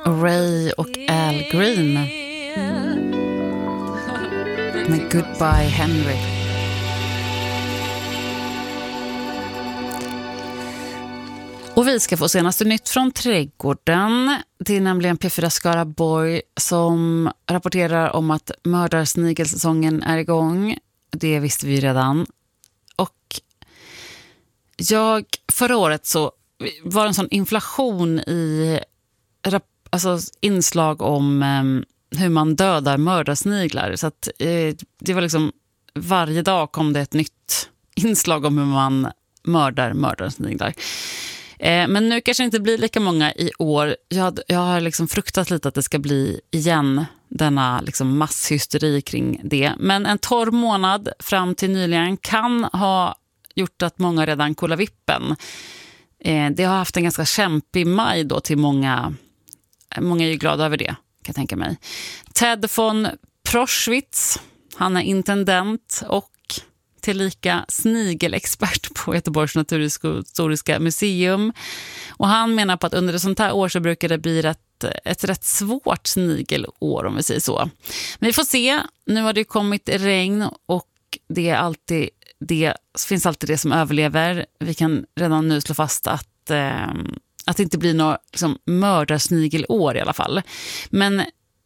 Ray och Al Green med Goodbye Henry. Och vi ska få senaste nytt från trädgården. Det är nämligen P4 Skaraborg som rapporterar om att mördarsnigelsäsongen är igång. Det visste vi redan. Och förra året så var det en sån inflation i inslag om hur man dödar mördarsniglar. Så att det var liksom varje dag kom det ett nytt inslag om hur man mördar mördarsniglar. Men nu kanske inte blir lika många i år. Jag har liksom fruktat lite att det ska bli igen denna liksom masshysteri kring det. Men en torr månad fram till nyligen kan ha gjort att många redan kollar vippen. Det har haft en ganska kämpig maj då till många är ju glada över det, kan jag tänka mig. Ted von Proschwitz, han är intendent och tillika snigelexpert på Göteborgs naturhistoriska museum. Och han menar på att under ett sånt här år så brukar det bli ett rätt svårt snigelår, om vi säger så. Men vi får se. Nu har det kommit regn och det finns alltid det som överlever. Vi kan redan nu slå fast att det inte blir något liksom, mördarsnigelår i alla fall. Men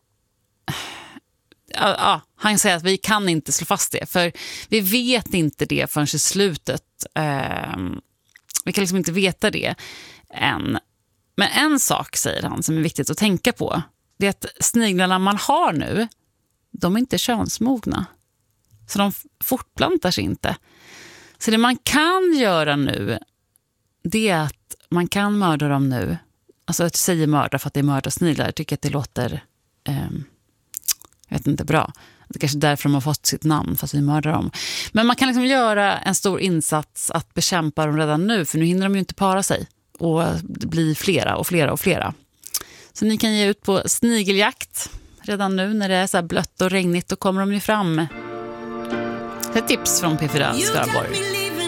han säger att vi kan inte slå fast det, för vi vet inte det förrän i slutet. Vi kan liksom inte veta det än. Men en sak, säger han, som är viktigt att tänka på, det är att sniglarna man har nu, de är inte könsmogna. Så de fortplantar sig inte. Så det man kan göra nu, det är att man kan mörda dem nu. Alltså jag säger mörda för att det är mördarsniglar. Jag tycker att det låter jag vet inte, bra. Det är kanske därför de har fått sitt namn, fast vi mördar dem. Men man kan liksom göra en stor insats att bekämpa dem redan nu, för nu hinner de ju inte para sig och bli flera och flera och flera. Så ni kan ge ut på snigeljakt redan nu när det är så här blött och regnigt, och kommer de ju fram. Det är tips från P4 Skaraborg.